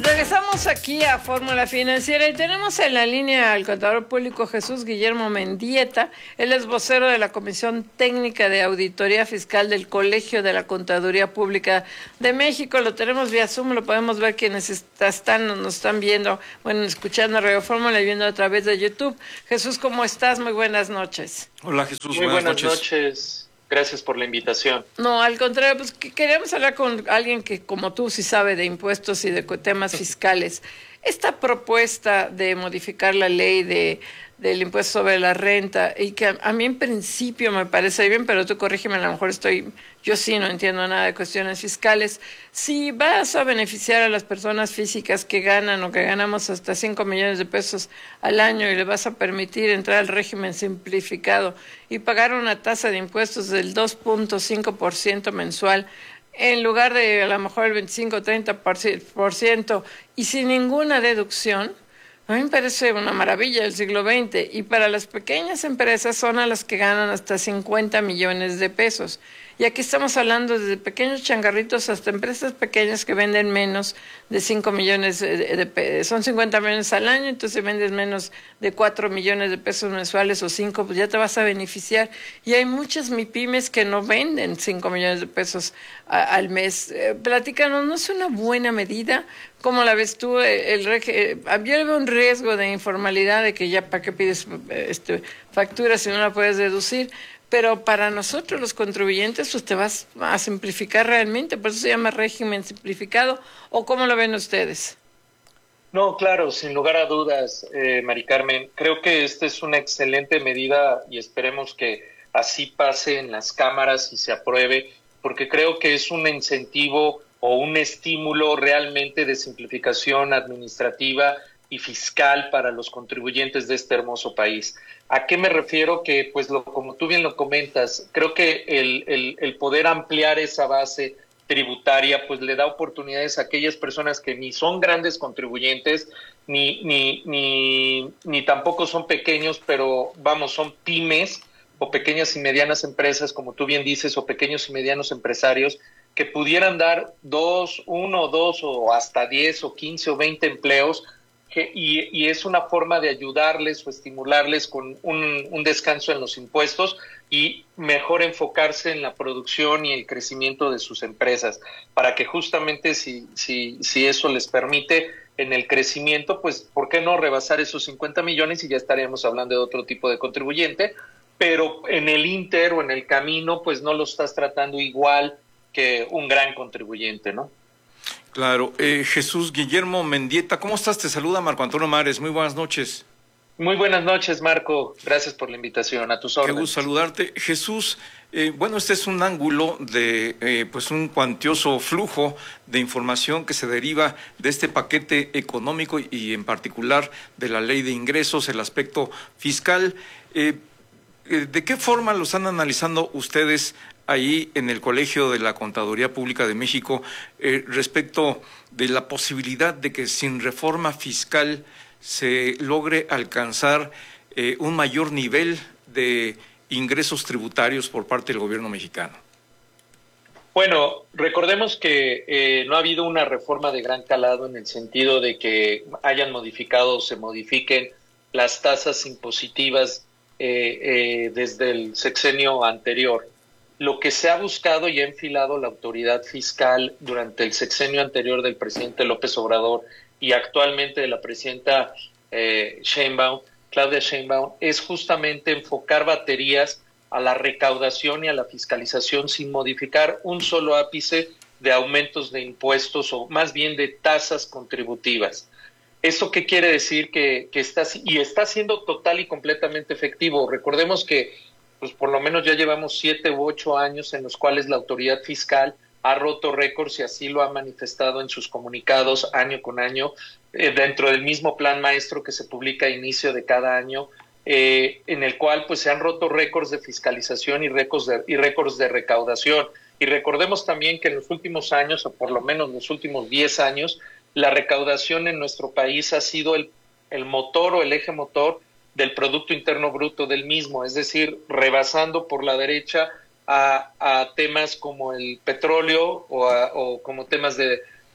Regresamos aquí a Fórmula Financiera y tenemos en la línea al contador público Jesús Guillermo Mendieta. Él es vocero de la Comisión Técnica de Auditoría Fiscal del Colegio de la Contaduría Pública de México. Lo tenemos vía Zoom, lo podemos ver quienes nos están viendo, bueno, escuchando Radio Fórmula y viendo a través de YouTube. Jesús, ¿cómo estás? Muy buenas noches. Hola Jesús, muy buenas noches. Gracias por la invitación. No, al contrario, pues queríamos hablar con alguien que como tú sí sabe de impuestos y de temas fiscales. Esta propuesta de modificar la ley del impuesto sobre la renta, y que a mí en principio me parece bien, pero tú corrígeme, a lo mejor yo sí no entiendo nada de cuestiones fiscales. Si vas a beneficiar a las personas físicas que ganan o que ganamos hasta 5 millones de pesos al año y le vas a permitir entrar al régimen simplificado y pagar una tasa de impuestos del 2.5% mensual, en lugar de a lo mejor el 25 o 30% y sin ninguna deducción, a mí me parece una maravilla del siglo XX. Y para las pequeñas empresas son a las que ganan hasta 50 millones de pesos. Y aquí estamos hablando desde pequeños changarritos hasta empresas pequeñas que venden menos de 5 millones de pesos. Son 50 millones al año, entonces vendes menos de 4 millones de pesos mensuales o 5, pues ya te vas a beneficiar. Y hay muchas MIPYMES que no venden 5 millones de pesos al mes. Platícanos, ¿no es una buena medida? ¿Cómo la ves tú? Yo le veo un riesgo de informalidad, de que ya para qué pides facturas si no la puedes deducir. Pero para nosotros los contribuyentes, pues te vas a simplificar realmente, por eso se llama régimen simplificado, ¿o cómo lo ven ustedes? No, claro, sin lugar a dudas, Mari Carmen, creo que esta es una excelente medida y esperemos que así pase en las cámaras y se apruebe, porque creo que es un incentivo o un estímulo realmente de simplificación administrativa y fiscal para los contribuyentes de este hermoso país. ¿A qué me refiero? Que, pues, como tú bien lo comentas, creo que el poder ampliar esa base tributaria, pues, le da oportunidades a aquellas personas que ni son grandes contribuyentes, ni tampoco son pequeños, pero, vamos, son pymes o pequeñas y medianas empresas, como tú bien dices, o pequeños y medianos empresarios, que pudieran dar 1 o 2 o hasta 10 o 15 o 20 empleos, y es una forma de ayudarles o estimularles con un descanso en los impuestos y mejor enfocarse en la producción y el crecimiento de sus empresas, para que justamente si eso les permite en el crecimiento, pues ¿por qué no rebasar esos 50 millones y ya estaríamos hablando de otro tipo de contribuyente? Pero en el inter o en el camino, pues no lo estás tratando igual que un gran contribuyente, ¿no? Claro. Jesús Guillermo Mendieta, ¿cómo estás? Te saluda Marco Antonio Mares. Muy buenas noches. Muy buenas noches, Marco. Gracias por la invitación. A tus órdenes. Qué gusto saludarte. Jesús, bueno, este es un ángulo de pues un cuantioso flujo de información que se deriva de este paquete económico y en particular de la ley de ingresos, el aspecto fiscal. ¿De qué forma lo están analizando ustedes ahí en el Colegio de la Contaduría Pública de México respecto de la posibilidad de que sin reforma fiscal se logre alcanzar un mayor nivel de ingresos tributarios por parte del gobierno mexicano? Bueno, recordemos que no ha habido una reforma de gran calado en el sentido de que hayan modificado o se modifiquen las tasas impositivas desde el sexenio anterior. Lo que se ha buscado y ha enfilado la autoridad fiscal durante el sexenio anterior del presidente López Obrador y actualmente de la presidenta Claudia Sheinbaum, es justamente enfocar baterías a la recaudación y a la fiscalización sin modificar un solo ápice de aumentos de impuestos o más bien de tasas contributivas. ¿Eso qué quiere decir? Que está siendo total y completamente efectivo. Recordemos que pues por lo menos ya llevamos 7 u 8 años en los cuales la autoridad fiscal ha roto récords y así lo ha manifestado en sus comunicados año con año, dentro del mismo plan maestro que se publica a inicio de cada año, en el cual pues se han roto récords de fiscalización y récords de recaudación. Y recordemos también que en los últimos años, o por lo menos los últimos 10 años, la recaudación en nuestro país ha sido el motor o el eje motor del Producto Interno Bruto del mismo, es decir, rebasando por la derecha a temas como el petróleo o como temas de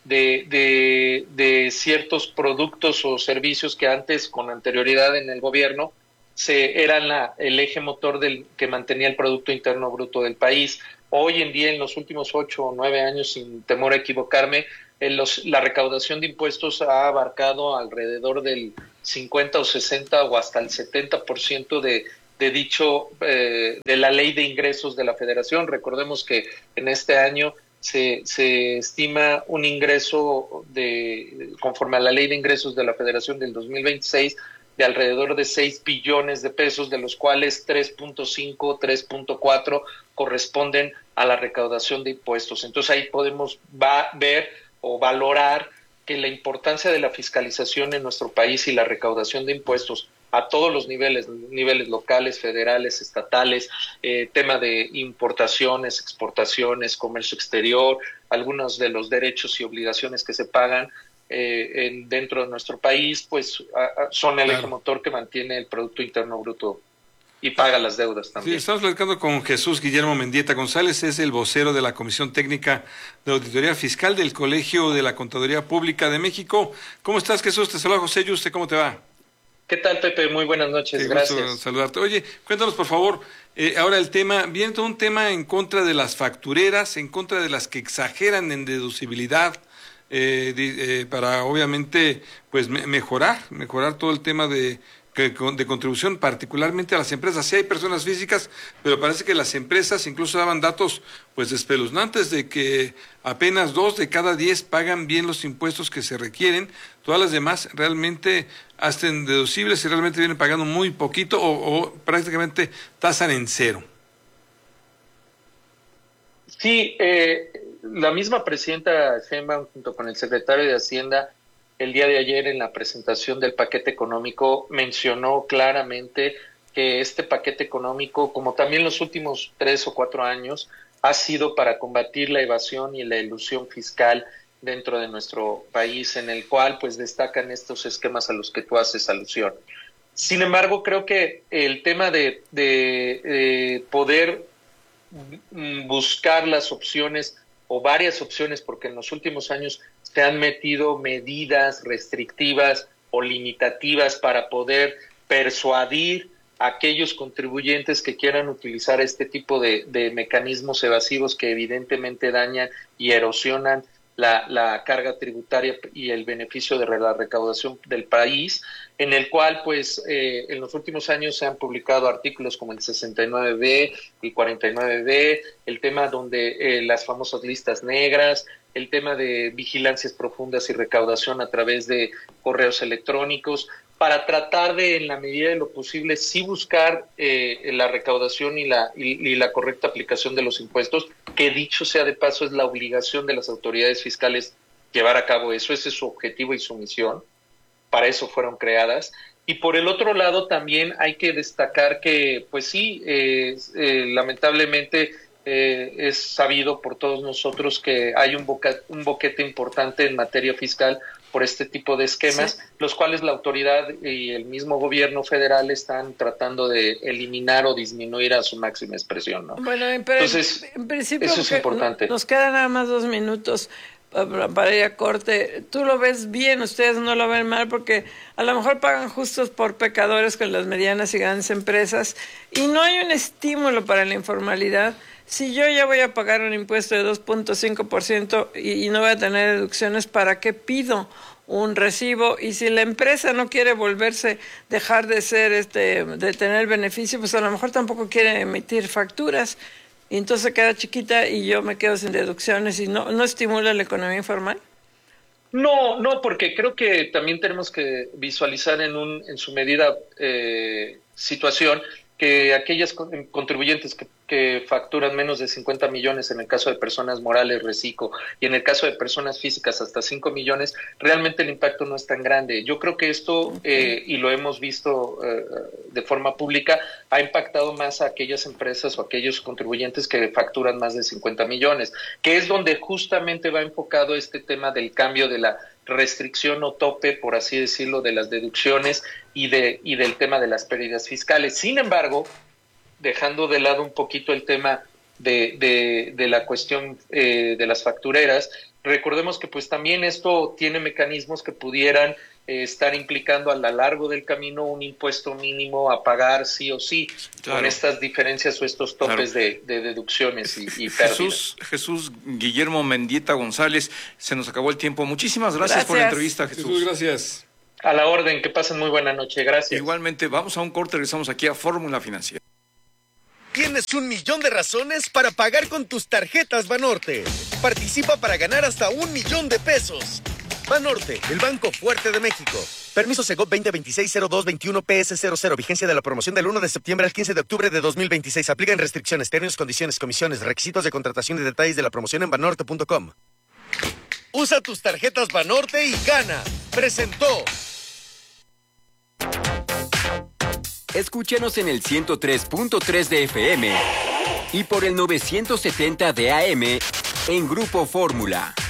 de ciertos productos o servicios que antes, con anterioridad en el gobierno, eran el eje motor que mantenía el Producto Interno Bruto del país. Hoy en día, en los últimos 8 o 9 años, sin temor a equivocarme, la recaudación de impuestos ha abarcado alrededor del 50 o 60 o hasta el 70% de dicho, de la ley de ingresos de la Federación. Recordemos que en este año se estima un ingreso conforme a la ley de ingresos de la Federación del 2026 de alrededor de 6 billones de pesos, de los cuales 3.5, 3.4 corresponden a la recaudación de impuestos. Entonces ahí podemos ver o valorar que la importancia de la fiscalización en nuestro país y la recaudación de impuestos a todos los niveles locales, federales, estatales, tema de importaciones, exportaciones, comercio exterior, algunos de los derechos y obligaciones que se pagan dentro de nuestro país, pues son el eje motor que mantiene el Producto Interno Bruto y paga las deudas también. Sí, estamos platicando con Jesús Guillermo Mendieta González, es el vocero de la Comisión Técnica de Auditoría Fiscal del Colegio de la Contaduría Pública de México. ¿Cómo estás, Jesús? Te saluda José Yuste, ¿cómo te va? ¿Qué tal, Pepe? Muy buenas noches, Qué gracias. Gusto saludarte. Oye, cuéntanos por favor, ahora viene todo un tema en contra de las factureras, en contra de las que exageran en deducibilidad, para obviamente pues mejorar todo el tema de contribución, particularmente a las empresas. Sí hay personas físicas, pero parece que las empresas incluso daban datos pues espeluznantes de que apenas 2 de cada 10 pagan bien los impuestos que se requieren, todas las demás realmente hacen deducibles y realmente vienen pagando muy poquito o prácticamente tasan en cero. Sí, la misma presidenta Sheinbaum junto con el secretario de Hacienda el día de ayer en la presentación del paquete económico mencionó claramente que este paquete económico, como también los últimos 3 o 4 años, ha sido para combatir la evasión y la elusión fiscal dentro de nuestro país, en el cual pues destacan estos esquemas a los que tú haces alusión. Sin embargo, creo que el tema de poder buscar las opciones o varias opciones, porque en los últimos años se han metido medidas restrictivas o limitativas para poder persuadir a aquellos contribuyentes que quieran utilizar este tipo de mecanismos evasivos que evidentemente dañan y erosionan la carga tributaria y el beneficio de la recaudación del país, en el cual pues en los últimos años se han publicado artículos como el 69B y 49B, el tema donde las famosas listas negras, el tema de vigilancias profundas y recaudación a través de correos electrónicos, para tratar de, en la medida de lo posible, sí buscar la recaudación y la correcta aplicación de los impuestos, que dicho sea de paso es la obligación de las autoridades fiscales llevar a cabo eso, ese es su objetivo y su misión, para eso fueron creadas. Y por el otro lado también hay que destacar que, pues sí, lamentablemente es sabido por todos nosotros que hay un boquete importante en materia fiscal por este tipo de esquemas, sí, los cuales la autoridad y el mismo gobierno federal están tratando de eliminar o disminuir a su máxima expresión, ¿no? Bueno, pero entonces, en principio eso es importante. Nos quedan nada más 2 minutos para ir a corte. Tú lo ves bien, ustedes no lo ven mal, porque a lo mejor pagan justos por pecadores con las medianas y grandes empresas, y no hay un estímulo para la informalidad. Si yo ya voy a pagar un impuesto de 2.5% y no voy a tener deducciones, ¿para qué pido un recibo? Y si la empresa no quiere dejar de ser, de tener beneficio, pues a lo mejor tampoco quiere emitir facturas, y entonces se queda chiquita y yo me quedo sin deducciones y no estimula la economía informal. No, porque creo que también tenemos que visualizar en su medida situación que aquellas contribuyentes que facturan menos de 50 millones, en el caso de personas morales, reciclo, y en el caso de personas físicas hasta 5 millones, realmente el impacto no es tan grande. Yo creo que esto, y lo hemos visto de forma pública, ha impactado más a aquellas empresas o aquellos contribuyentes que facturan más de 50 millones, que es donde justamente va enfocado este tema del cambio de la restricción o tope, por así decirlo, de las deducciones y del tema de las pérdidas fiscales. Sin embargo, dejando de lado un poquito el tema de la cuestión de las factureras, recordemos que pues también esto tiene mecanismos que pudieran estar implicando a lo largo del camino un impuesto mínimo a pagar sí o sí, claro, con estas diferencias o estos topes de deducciones y pérdidas. Jesús Guillermo Mendieta González, se nos acabó el tiempo. Muchísimas gracias por la entrevista, Jesús. Gracias. A la orden, que pasen muy buena noche, gracias. Igualmente, vamos a un corte, regresamos aquí a Fórmula Financiera. Tienes 1,000,000 de razones para pagar con tus tarjetas Banorte. Participa para ganar hasta 1,000,000 de pesos. Banorte, el banco fuerte de México. Permiso Segov 2026-0221 PS00. Vigencia de la promoción del 1 de septiembre al 15 de octubre de 2026. Aplican restricciones, términos, condiciones, comisiones, requisitos de contratación y detalles de la promoción en banorte.com. Usa tus tarjetas Banorte y gana. Presentó. Escúchanos en el 103.3 de FM y por el 970 de AM en Grupo Fórmula.